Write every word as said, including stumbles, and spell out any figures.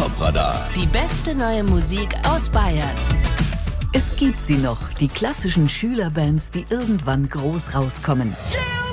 Top-Radar. Die beste neue Musik aus Bayern. Es gibt sie noch, die klassischen Schülerbands, die irgendwann groß rauskommen. Yeah!